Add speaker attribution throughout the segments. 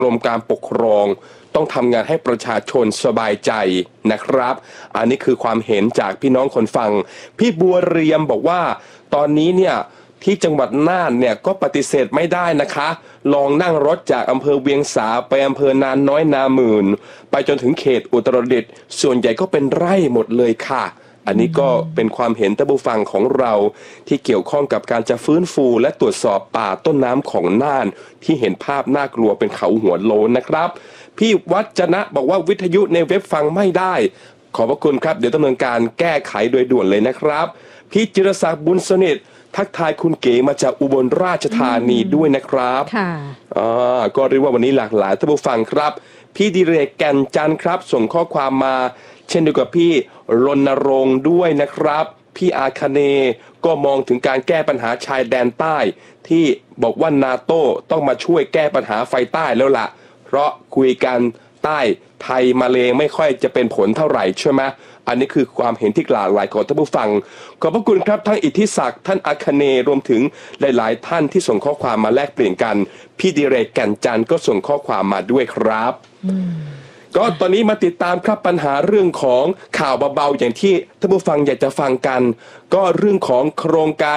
Speaker 1: กรมการปกครองต้องทำงานให้ประชาชนสบายใจนะครับอันนี้คือความเห็นจากพี่น้องคนฟังพี่บัวเรียมบอกว่าตอนนี้เนี่ยที่จังหวัดน่านเนี่ยก็ปฏิเสธไม่ได้นะคะลองนั่งรถจากอำเภอเวียงสาไปอำเภอนานน้อยนาหมื่นไปจนถึงเขตอุตรดิตถ์ส่วนใหญ่ก็เป็นไร่หมดเลยค่ะอันนี้ก็เป็นความเห็นท่านผู้ฟังของเราที่เกี่ยวข้องกับการจะฟื้นฟูและตรวจสอบป่าต้นน้ำของน่านที่เห็นภาพน่ากลัวเป็นเขาหัวโลนนะครับพี่วัจนะบอกว่าวิทยุในเว็บฟังไม่ได้ขอบพระคุณครับเดี๋ยวดำเนินการแก้ไขโดยด่วนเลยนะครับพี่จิรศักดิ์บุญสนิททักทายคุณเก๋มาจากอุบลราชธานีด้วยนะครับค่ะก็เรียกว่าวันนี้หลากหลายท่านผู้ฟังครับพี่ดิเรกแก่นจันทร์ครับส่งข้อความมาเช่นเดียวกับพี่รณรงค์ด้วยนะครับพี่อาคเนก็มองถึงการแก้ปัญหาชายแดนใต้ที่บอกว่านาโต้ต้องมาช่วยแก้ปัญหาไฟใต้แล้วล่ะเพราะคุยกันใต้ไทยมาเลไม่ค่อยจะเป็นผลเท่าไหร่ใช่ไหมอันนี้คือความเห็นที่หลากหลายของท่านผู้ฟังขอบพระคุณครับทั้งอิทธิศักดิ์ท่านอาคเนรวมถึงหลายๆท่านที่ส่งข้อความมาแลกเปลี่ยนกันพี่ดิเรกแก่นจันทร์ก็ส่งข้อความมาด้วยครับก็ตอนนี้มาติดตามครับปัญหาเรื่องของข่าวเบาๆอย่างที่ท่านผู้ฟังอยากจะฟังกันก็เรื่องของโครงการ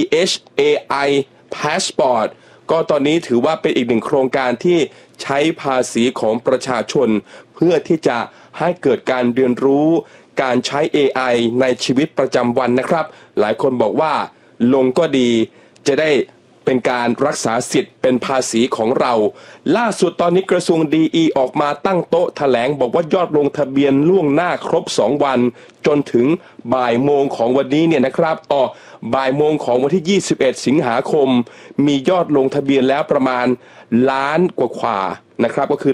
Speaker 1: THAI Passport ก็ตอนนี้ถือว่าเป็นอีกหนึ่งโครงการที่ใช้ภาษีของประชาชนเพื่อที่จะให้เกิดการเรียนรู้การใช้ AI ในชีวิตประจำวันนะครับหลายคนบอกว่าลงก็ดีจะได้เป็นการรักษาสิทธิ์เป็นภาษีของเราล่าสุดตอนนี้กระทรวงดีออกมาตั้งโต๊ะแถลงบอกว่ายอดลงทะเบียนล่วงหน้าครบ2วันจนถึงบ่ายโมงของวันนี้เนี่ยนะครับบ่ายโมงของวันที่21สิงหาคมมียอดลงทะเบียนแล้วประมาณล้านกว่านะครับก็คือ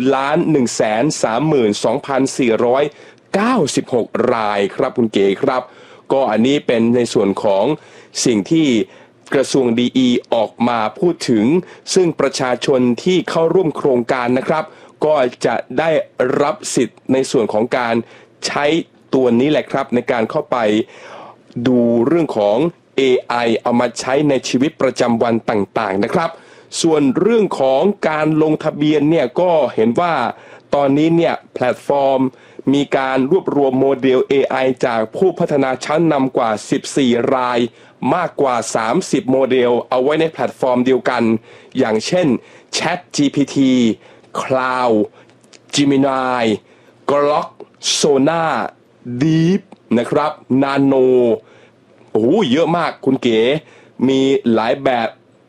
Speaker 1: 132,496 รายครับคุณเก๋ครับก็อันนี้เป็นในส่วนของสิ่งที่กระทรวงดีออกมาพูดถึงซึ่งประชาชนที่เข้าร่วมโครงการนะครับก็จะได้รับสิทธิ์ในส่วนของการใช้ตัวนี้แหละครับในการเข้าไปดูเรื่องของ AI เอามาใช้ในชีวิตประจำวันต่างๆนะครับส่วนเรื่องของการลงทะเบียนเนี่ยก็เห็นว่าตอนนี้เนี่ยแพลตฟอร์มมีการรวบรวมโมเดล AI จากผู้พัฒนาชั้นนำกว่า14รายมากกว่า30โมเดลเอาไว้ในแพลตฟอร์มเดียวกันอย่างเช่น ChatGPT Cloud Gemini Grok Sonar Deep นะครับ Nano โอ้เยอะมากคุณเก๋มีหลายแบบ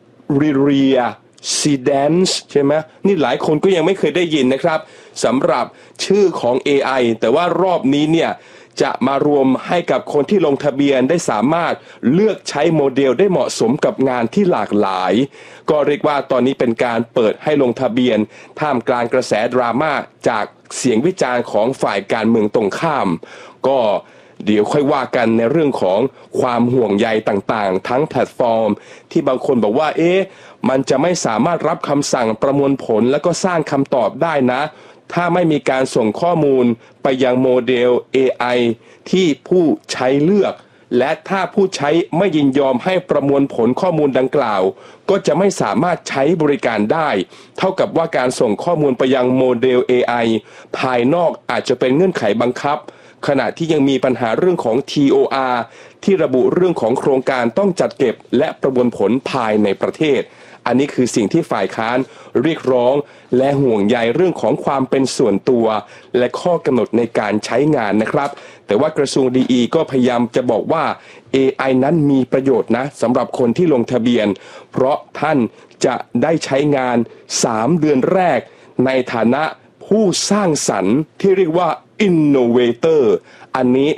Speaker 1: Ria Cadence ใช่ไหมนี่หลายคนก็ยังไม่เคยได้ยินนะครับสำหรับชื่อของ AI แต่ว่ารอบนี้เนี่ยจะมารวมให้กับคนที่ลงทะเบียนได้สามารถเลือกใช้โมเดลได้เหมาะสมกับงานที่หลากหลายก็เรียกว่าตอนนี้เป็นการเปิดให้ลงทะเบียนท่ามกลางกระแสดราม่าจากเสียงวิจารณ์ของฝ่ายการเมืองตรงข้ามก็เดี๋ยวค่อยว่ากันในเรื่องของความห่วงใยต่างๆทั้งแพลตฟอร์มที่บางคนบอกว่ามันจะไม่สามารถรับคำสั่งประมวลผลแล้วก็สร้างคำตอบได้นะถ้าไม่มีการส่งข้อมูลไปยังโมเดล AI ที่ผู้ใช้เลือกและถ้าผู้ใช้ไม่ยินยอมให้ประมวลผลข้อมูลดังกล่าวก็จะไม่สามารถใช้บริการได้เท่ากับว่าการส่งข้อมูลไปยังโมเดล AI ภายนอกอาจจะเป็นเงื่อนไขบังคับขณะที่ยังมีปัญหาเรื่องของ TOR ที่ระบุเรื่องของโครงการต้องจัดเก็บและประมวลผลภายในประเทศอันนี้คือสิ่งที่ฝ่ายค้านเรียกร้องและห่วงใยเรื่องของความเป็นส่วนตัวและข้อกำหนดในการใช้งานนะครับแต่ว่ากระทรวงดีก็พยายามจะบอกว่า AI นั้นมีประโยชน์นะสำหรับคนที่ลงทะเบียนเพราะท่านจะได้ใช้งาน3เดือนแรกในฐานะผู้สร้างสรรค์ที่เรียกว่า Innovator อันนี้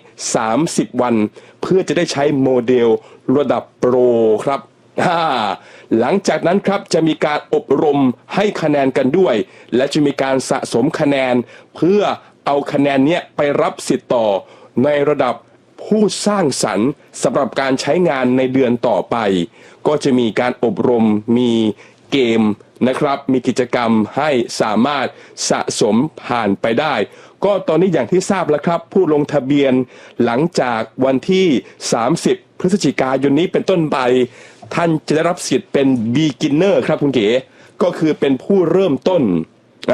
Speaker 1: 30วันเพื่อจะได้ใช้โมเดลระดับโปรครับหลังจากนั้นครับจะมีการอบรมให้คะแนนกันด้วยและจะมีการสะสมคะแนนเพื่อเอาคะแนนนี้ไปรับสิทธิ์ต่อในระดับผู้สร้างสรรค์สำหรับการใช้งานในเดือนต่อไปก็จะมีการอบรมมีเกมนะครับมีกิจกรรมให้สามารถสะสมผ่านไปได้ก็ตอนนี้อย่างที่ทราบแล้วครับผู้ลงทะเบียนหลังจากวันที่30พฤศจิกายนนี้เป็นต้นไปท่านจะได้รับสิทธิ์เป็น beginner ครับคุณเก๋ก็คือเป็นผู้เริ่มต้น